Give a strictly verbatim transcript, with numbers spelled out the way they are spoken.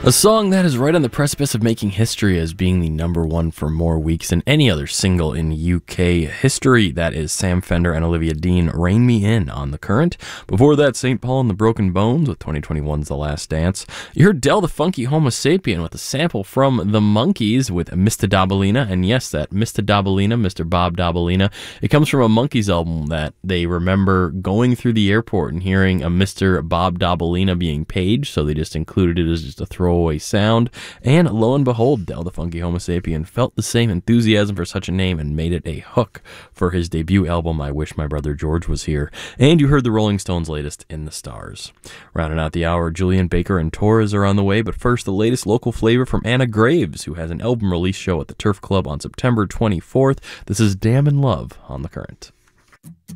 A song that is right on the precipice of making history as being the number one for more weeks than any other single in U K history. That is Sam Fender and Olivia Dean, Rain Me In on The Current. Before that, Saint Paul and the Broken Bones with twenty twenty-one's The Last Dance. You heard Del the Funky Homo Sapien with a sample from The Monkees with Mister Dabalina. And yes, that Mister Dabalina, Mister Bob Dabalina, it comes from a Monkees album that they remember going through the airport and hearing a Mister Bob Dabalina being paged, so they just included it as just a throwaway sound, and lo and behold, Del the Funky Homo Sapien felt the same enthusiasm for such a name and made it a hook for his debut album, I Wish My Brother George Was Here. And you heard the Rolling Stones' latest, In the Stars. Rounding out the hour, Julian Baker and Torres are on the way, but first, the latest local flavor from Anna Graves, who has an album release show at the Turf Club on September twenty-fourth. This is Damn in Love on The Current.